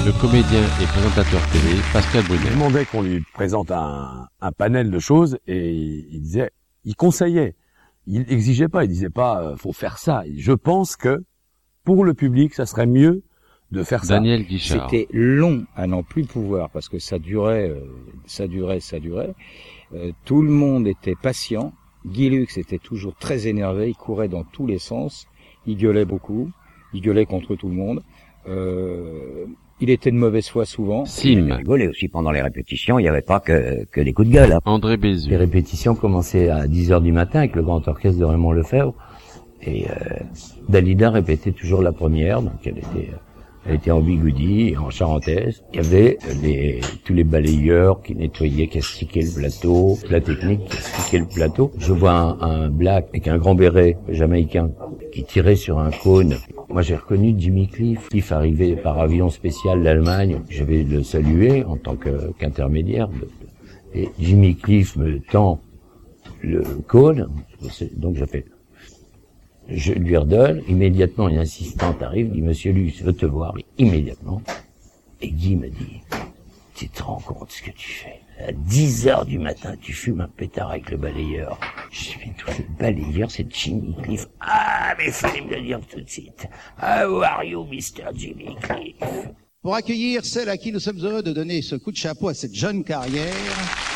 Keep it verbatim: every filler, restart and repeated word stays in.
le comédien et présentateur télé Pascal Brunet. Il demandait qu'on lui présente un, un panel de choses et il disait, il conseillait, il exigeait pas, il disait pas euh, faut faire ça. Je pense que pour le public, ça serait mieux de faire ça. Daniel Guichard. C'était long à n'en plus pouvoir parce que ça durait, euh, ça durait, ça durait. Euh, tout le monde était patient. Guy Lux était toujours très énervé, il courait dans tous les sens, il gueulait beaucoup, il gueulait contre tout le monde. Euh, il était de mauvaise foi souvent. Sim. Rigolé aussi pendant les répétitions, il n'y avait pas que, que des coups de gueule. Hein. André Bézu. Les répétitions commençaient à dix heures du matin avec le grand orchestre de Raymond Lefebvre. Et euh, Dalida répétait toujours la première, donc elle était, elle était en bigoudi, en charentaise. Il y avait les, tous les balayeurs qui nettoyaient, qui astiquaient le plateau, la technique qui astiquait le plateau. Je vois un, un black avec un grand béret jamaïcain qui tirait sur un cône. Moi, j'ai reconnu Jimmy Cliff. Cliff arrivait par avion spécial d'Allemagne. Je vais le saluer en tant que, qu'intermédiaire. Et Jimmy Cliff me tend le cône. Donc, j'ai fait... Je lui redonne, immédiatement une assistante arrive, dit « Monsieur Lux veut te voir », immédiatement. Et Guy me dit « Tu te rends compte ce que tu fais ? À dix heures du matin, tu fumes un pétard avec le balayeur. » Je dis « Mais toi, le balayeur, c'est Jimmy Cliff. »« Ah, mais fallait me le dire tout de suite. How are you, Mister Jimmy Cliff ?» Pour accueillir celle à qui nous sommes heureux de donner ce coup de chapeau à cette jeune carrière...